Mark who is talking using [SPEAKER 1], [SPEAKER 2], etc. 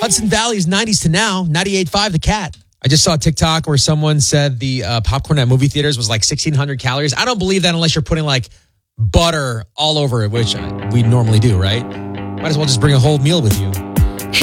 [SPEAKER 1] Hudson Valley's 90s to now, 98.5 The Cat. I just saw a TikTok where someone said the popcorn at movie theaters was like 1,600 calories. I don't believe that unless you're putting like butter all over it, which we normally do, right? Might as well just bring a whole meal with you.